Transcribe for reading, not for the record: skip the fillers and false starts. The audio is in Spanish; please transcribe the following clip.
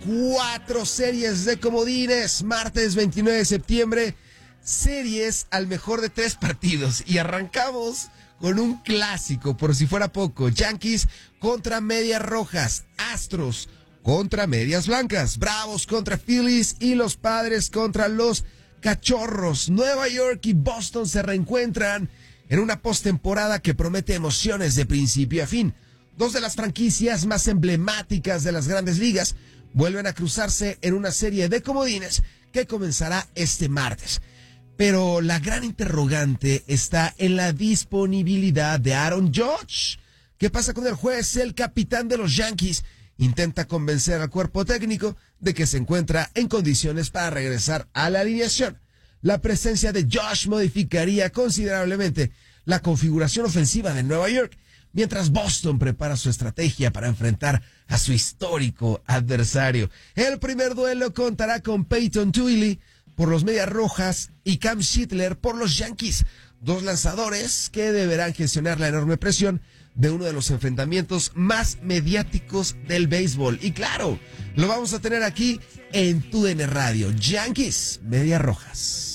4 series de comodines, martes 29 de septiembre, series al mejor de 3 partidos. Y arrancamos con un clásico, por si fuera poco. Yankees contra Medias Rojas, Astros contra Medias Blancas, Bravos contra Phillies y los Padres contra los Cachorros. Nueva York y Boston se reencuentran en una postemporada que promete emociones de principio a fin. Dos de las franquicias más emblemáticas de las Grandes Ligas vuelven a cruzarse en una serie de comodines que comenzará este martes. Pero la gran interrogante está en la disponibilidad de Aaron Judge. ¿Qué pasa con el juez? El capitán de los Yankees intenta convencer al cuerpo técnico de que se encuentra en condiciones para regresar a la alineación. La presencia de Judge modificaría considerablemente la configuración ofensiva de Nueva York, mientras Boston prepara su estrategia para enfrentar a su histórico adversario. El primer duelo contará con Peyton Twohill por los Medias Rojas y Cam Schittler por los Yankees, dos lanzadores que deberán gestionar la enorme presión de uno de los enfrentamientos más mediáticos del béisbol. Y claro, lo vamos a tener aquí en TUDN Radio. Yankees, Medias Rojas.